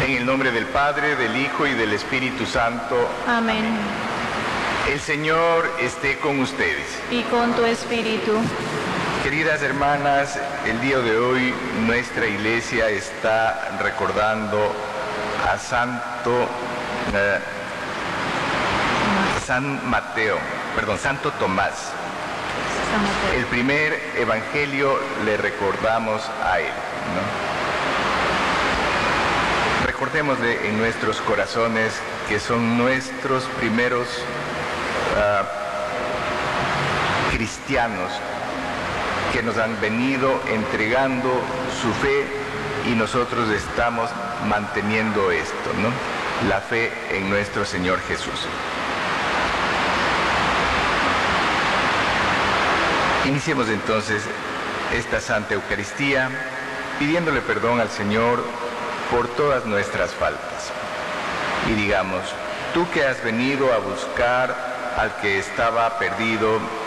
En el nombre del Padre, del Hijo y del Espíritu Santo. Amén. El Señor esté con ustedes. Y con tu espíritu. Queridas hermanas, el día de hoy nuestra iglesia está recordando a Santo Tomás. El primer evangelio le recordamos a él, ¿no? Recordémosle en nuestros corazones que son nuestros primeros cristianos que nos han venido entregando su fe y nosotros estamos manteniendo esto, ¿no? La fe en nuestro Señor Jesús. Iniciemos entonces esta Santa Eucaristía pidiéndole perdón al Señor por todas nuestras faltas. Y digamos: tú que has venido a buscar al que estaba perdido